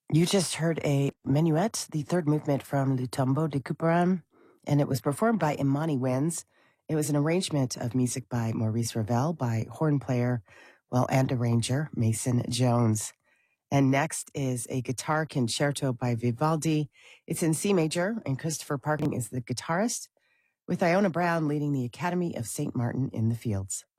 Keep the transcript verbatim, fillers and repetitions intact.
You just heard a minuet, the third movement from Le Tombeau de Couperin, and it was performed by Imani Winds. It was an arrangement of music by Maurice Ravel, by horn player, well, and arranger Mason Jones. And next is a guitar concerto by Vivaldi. It's in C major, and Christopher Parking is the guitarist, with Iona Brown leading the Academy of Saint Martin in the Fields.